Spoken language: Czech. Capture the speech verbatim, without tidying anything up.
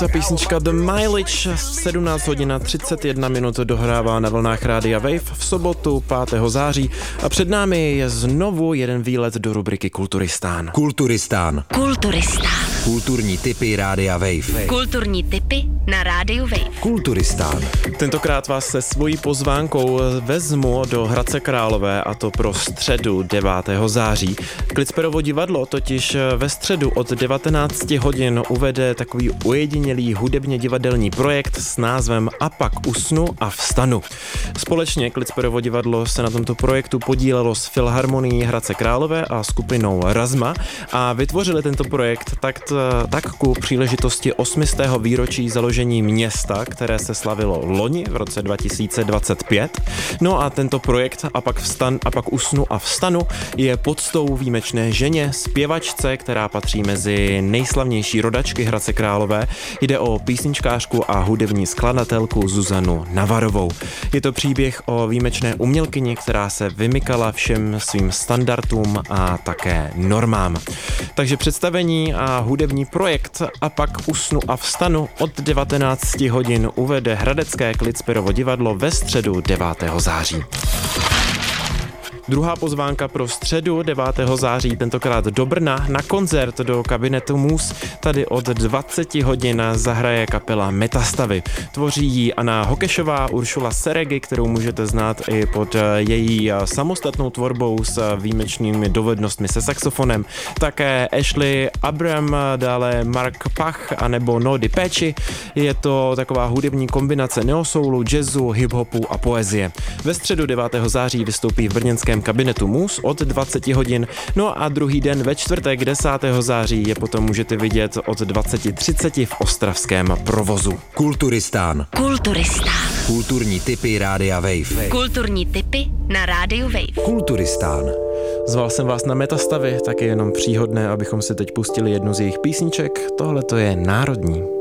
Ta písnička The Mileage sedmnáct hodin a třicet jedna minut dohrává na vlnách Rádia Wave v sobotu pátého září a před námi je znovu jeden výlet do rubriky Kulturistán. Kulturistán. Kulturistán. Kulturní tipy Rádia Wave. Kulturní tipy na Rádiu Wave. Kulturistán. Tentokrát vás se svojí pozvánkou vezmu do Hradce Králové, a to pro středu devátého září. Klitsperovo divadlo totiž ve středu od devatenácti hodin uvede takový ojedinělý hudebně divadelní projekt s názvem A pak usnu a vstanu. Společně Klitsperovo divadlo se na tomto projektu podílelo s Filharmonií Hradce Králové a skupinou Razma a vytvořili tento projekt tak, tak ku příležitosti osmistého výročí založení města, které se slavilo loni v roce dva tisíce dvacet pět. No a tento projekt A pak vstan, a pak usnu a vstanu je poctou výjimečné ženě, zpěvačce, která patří mezi nejslavnější rodačky Hradce Králové. Jde o písničkářku a hudební skladatelku Zuzanu Navarovou. Je to příběh o výjimečné umělkyni, která se vymykala všem svým standardům a také normám. Takže představení a hudební projekt A pak usnu a vstanu od devatenácti hodin uvede hradecké Klitsperovo divadlo ve středu devátého září. Druhá pozvánka pro středu devátého září, tentokrát do Brna, na koncert do kabinetu Mus. Tady od dvaceti hodin zahraje kapela Metastavy. Tvoří ji Anna Hokešová, Uršula Seregi, kterou můžete znát i pod její samostatnou tvorbou s výjimečnými dovednostmi se saxofonem. Také Ashley Abram, dále Mark Pach anebo No Di Peci. Je to taková hudební kombinace neosoulu, jazzu, hiphopu a poezie. Ve středu devátého září vystoupí v brněnském kabinetu Mus od dvaceti hodin, no a druhý den ve čtvrtek desátého září je potom můžete vidět od dvaceti třiceti v ostravském Provozu. Kulturistán. Kulturistán. Kulturní tipy Rádia Wave. Kulturní tipy na Rádiu Wave. Kulturistán. Zval jsem vás na Metastavy, tak je jenom příhodné, abychom si teď pustili jednu z jejich písniček. Tohle to je Národní.